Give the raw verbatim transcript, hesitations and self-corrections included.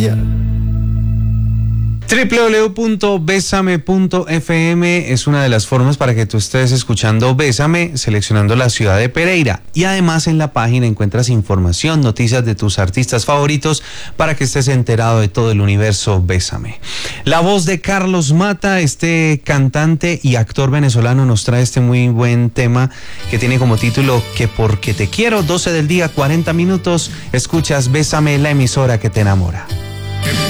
doble u doble u doble u punto besame punto efe eme es una de las formas para que tú estés escuchando Bésame, seleccionando la ciudad de Pereira. Y además en la página encuentras información, noticias de tus artistas favoritos para que estés enterado de todo el universo Bésame. La voz de Carlos Mata, este cantante y actor venezolano, nos trae este muy buen tema que tiene como título Que porque te quiero. Doce del día, cuarenta minutos. Escuchas Bésame, la emisora que te enamora.